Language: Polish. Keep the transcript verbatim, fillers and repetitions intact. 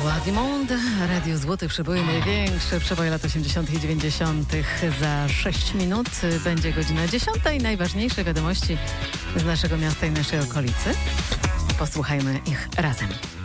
Edouard Dimond, Radio Złoty Przebój, największe przeboje lat osiemdziesiątych i dziewięćdziesiątych. Za sześć minut będzie godzina dziesiąta i najważniejsze wiadomości z naszego miasta i naszej okolicy. Posłuchajmy ich razem.